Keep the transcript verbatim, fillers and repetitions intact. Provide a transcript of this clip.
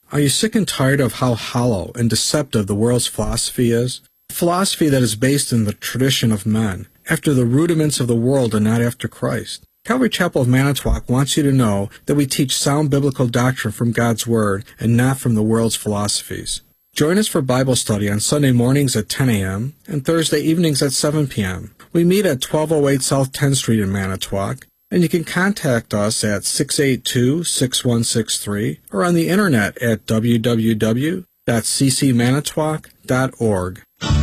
Are you sick and tired of how hollow and deceptive the world's philosophy is? A philosophy that is based in the tradition of men, after the rudiments of the world and not after Christ. Calvary Chapel of Manitowoc wants you to know that we teach sound biblical doctrine from God's Word and not from the world's philosophies. Join us for Bible study on Sunday mornings at ten a.m. and Thursday evenings at seven p.m. We meet at twelve oh eight South tenth Street in Manitowoc, and you can contact us at six eight two, six one six three or on the internet at w w w dot c c manitowoc dot org.